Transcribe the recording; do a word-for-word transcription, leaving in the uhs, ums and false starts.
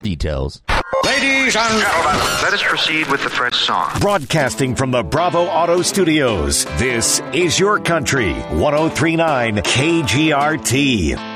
details. Ladies and gentlemen, let us proceed with the first song. Broadcasting from the Bravo Auto Studios, this is Your Country, one oh three point nine K G R T.